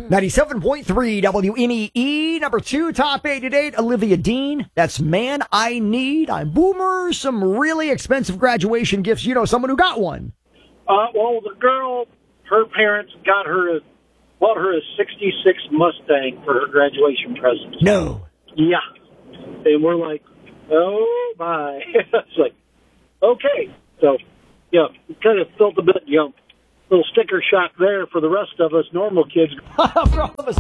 97.3 WMEE, number 2, top 8 to date, Olivia Dean. That's Man I Need. I'm Boomer. Some really expensive graduation gifts. You know someone who got one. Well, the girl, her parents bought her a 66 Mustang for her graduation present. No. Yeah. And we're like, oh, my. It's like, okay. So, yeah, we kind of felt a bit, little sticker shock there for the rest of us normal kids. For all of us